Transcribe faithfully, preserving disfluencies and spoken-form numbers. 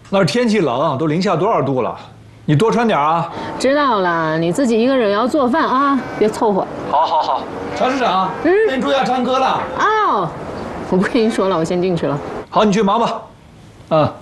那儿天气冷，都零下多少度了？你多穿点啊。 知道了，你自己一个人要做饭啊，别凑合。 好，好，好。常市长，嗯，那你注意要唱歌了。 哦，我不跟你说了，我先进去了。 好，你去忙吧。嗯。